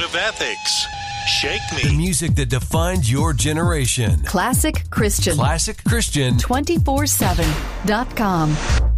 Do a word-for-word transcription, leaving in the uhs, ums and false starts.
of ethics. Shake Me. The music that defined your generation. Classic Christian. Classic Christian. two four seven dot com.